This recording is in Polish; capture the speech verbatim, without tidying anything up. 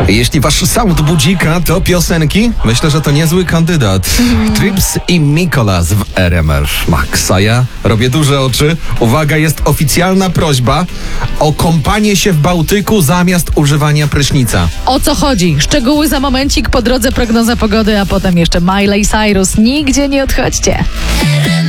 Jeśli wasz sound budzika to piosenki, myślę, że to niezły kandydat. Trips i Mikolas w R M F Max. A ja robię duże oczy. Uwaga, jest oficjalna prośba o kąpanie się w Bałtyku zamiast używania prysznica. O co chodzi? Szczegóły za momencik, po drodze prognoza pogody, a potem jeszcze Miley Cyrus. Nigdzie nie odchodźcie.